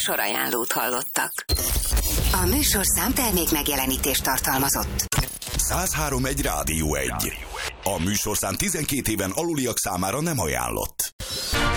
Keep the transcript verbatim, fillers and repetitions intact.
műsorajánlót hallottak. A műsorszám termék megjelenítést tartalmazott. száz három egy Rádió egy. A műsorszám tizenkét éven aluliak számára nem ajánlott.